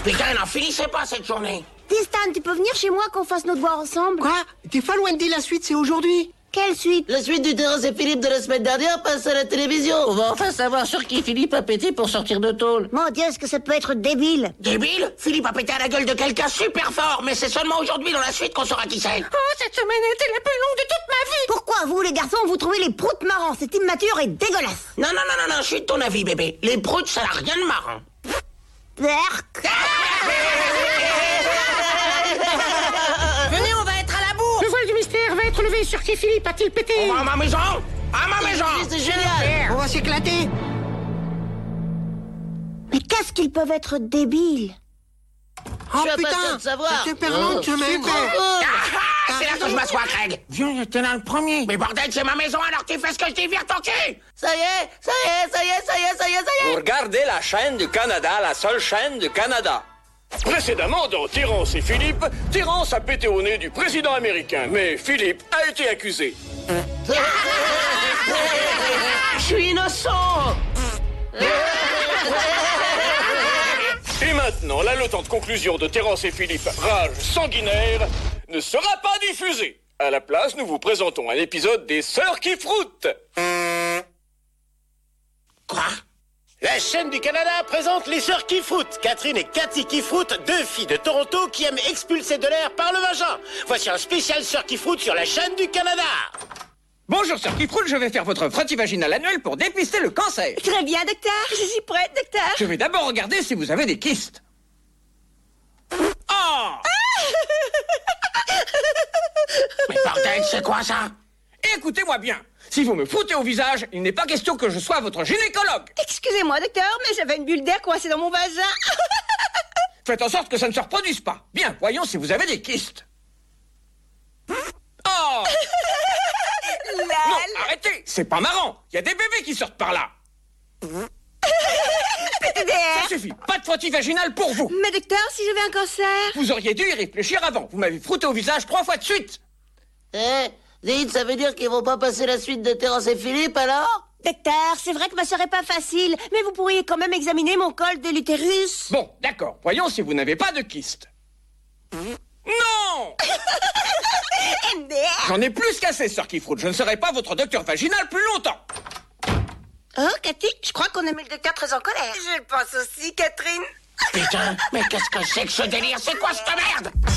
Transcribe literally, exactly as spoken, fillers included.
Putain, n'en finissez pas cette journée. Dis Stan, tu peux venir chez moi qu'on fasse nos devoirs ensemble? Quoi? T'es pas loin de dire la suite, c'est aujourd'hui. Quelle suite? La suite du Terrasse et Philippe de la semaine dernière passe à la télévision. On va enfin savoir sur qui Philippe a pété pour sortir de tôle. Mon Dieu, est-ce que ça peut être débile? Débile? Philippe a pété à la gueule de quelqu'un super fort, mais c'est seulement aujourd'hui dans la suite qu'on saura qui c'est. Oh, cette semaine a été la plus longue de toute ma vie. Pourquoi vous, les garçons, vous trouvez les proutes marrants? C'est immature et dégueulasse. Non, non, non, non, non, je suis de ton avis, bébé. Les proutes, ça n'a rien de marrant. Berk. Venez, on va être à la bourre. Le voile du mystère va être levé sur qui Philippe a-t-il pété? On va à ma maison. À ma maison. C'est génial. On va s'éclater. Mais qu'est-ce qu'ils peuvent être débiles? Oh Je suis putain, impatient de savoir. c'est perlant de semaine. Ah, ah, c'est là que je m'assois, Craig. Viens, j'étais là le premier. Mais bordel, c'est ma maison, alors tu fais ce que je dis, vire ton cul. Ça y est, ça y est, ça y est, ça y est, ça y est, ça y est. Vous regardez la chaîne du Canada, la seule chaîne du Canada. Précédemment, dans Terrance et Philippe, Terrance a pété au nez du président américain, mais Philippe a été accusé. Je suis innocent. Et maintenant, l'haletante conclusion de Terrance et Philippe, rage sanguinaire, ne sera pas diffusée. À la place, nous vous présentons un épisode des Sœurs qui froutent. Quoi? La chaîne du Canada présente les sœurs qui froutent. Catherine et Cathy qui froutent, deux filles de Toronto qui aiment expulser de l'air par le vagin. Voici un spécial sœurs qui froutent sur la chaîne du Canada. Bonjour, sœur Kifroul, je vais faire votre frottis vaginal annuel pour dépister le cancer. Très bien, docteur. Je suis prête, docteur. Je vais d'abord regarder si vous avez des kystes. Oh! Mais bordel, c'est quoi ça? Écoutez-moi bien. Si vous me foutez au visage, il n'est pas question que je sois votre gynécologue. Excusez-moi, docteur, mais j'avais une bulle d'air coincée dans mon vagin. Faites en sorte que ça ne se reproduise pas. Bien, voyons si vous avez des kystes. Oh! Non, arrêtez! C'est pas marrant! Il y a des bébés qui sortent par là! Ça suffit! Pas de frottis vaginal pour vous! Mais docteur, si j'avais un cancer? Vous auriez dû y réfléchir avant! Vous m'avez frotté au visage trois fois de suite! Eh, dites, ça veut dire qu'ils vont pas passer la suite de Terrance et Philippe, alors? Docteur, c'est vrai que ma serait pas facile, mais vous pourriez quand même examiner mon col de l'utérus. Bon, d'accord. Voyons si vous n'avez pas de kyste. Non! M D R. J'en ai plus qu'assez, sœur Kifrout. Je ne serai pas votre docteur vaginal plus longtemps. Oh, Cathy, je crois qu'on a mis le docteur très en colère. Je le pense aussi, Catherine. Putain, mais qu'est-ce que c'est que ce délire? C'est quoi cette merde?